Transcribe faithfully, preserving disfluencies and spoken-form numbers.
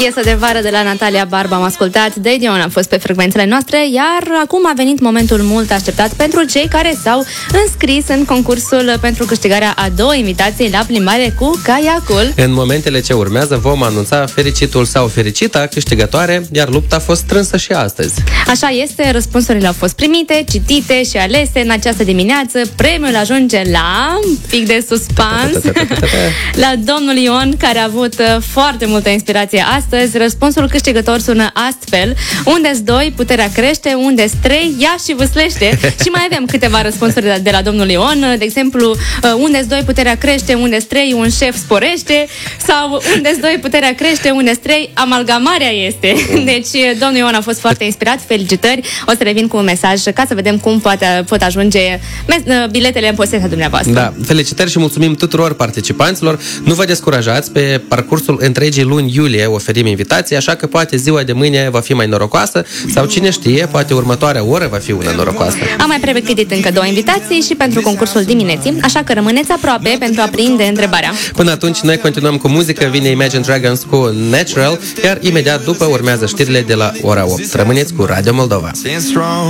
Piesa de vară de la Natalia Barba am ascultat, de Dion a fost pe frecvențele noastre, iar acum a venit momentul mult așteptat pentru cei care s-au înscris în concursul pentru câștigarea a două invitații la plimbare cu caiacul. În momentele ce urmează vom anunța fericitul sau fericita câștigătoare, iar lupta a fost strânsă și astăzi. Așa este, răspunsurile au fost primite, citite și alese în această dimineață. Premiul ajunge la, pic de suspans, la domnul Ion, care a avut foarte multă inspirație astăzi. Răspunsul câștigător sună astfel: unde-s doi, puterea crește, unde-s trei, ia și vâslește. Și mai avem câteva răspunsuri de, de la domnul Ion, de exemplu, unde-s doi, puterea crește, unde-s trei, un șef sporește, sau unde-s doi, puterea crește, unde-s trei, amalgamarea este. Deci, domnul Ion a fost foarte inspirat, felicitări. O să revin cu un mesaj ca să vedem cum poate, pot ajunge biletele în posesia dumneavoastră. Da, felicitări și mulțumim tuturor participanților. Nu vă descurajați, pe parcursul întregii luni iulie oferim invitații, așa că poate ziua de mâine va fi mai norocoasă sau cine știe, poate următoarea oră va fi una norocoasă. Am mai pregătit încă două invitații și pentru concursul dimineții, așa că rămâneți aproape pentru a prinde întrebarea. Până atunci noi continuăm cu muzică, vine Imagine Dragons cu Natural, iar imediat după urmează știrile de la ora opt. Rămâneți cu Radio Moldova.